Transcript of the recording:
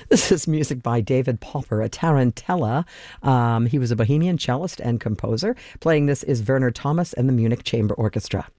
This is music by David Popper, a tarantella. He was a Bohemian cellist and composer. Playing this is Werner Thomas and the Munich Chamber Orchestra.